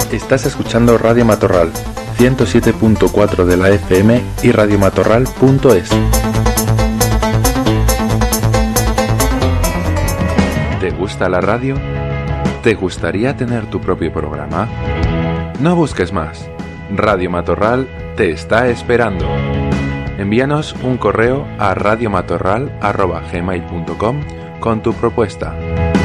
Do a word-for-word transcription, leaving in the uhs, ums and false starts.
Estás escuchando Radio Matorral, ciento siete punto cuatro de la F M y radiomatorral punto es. ¿Te gusta la radio? ¿Te gustaría tener tu propio programa? No busques más. Radio Matorral te está esperando. Envíanos un correo a radiomatorral arroba gmail punto com con tu propuesta.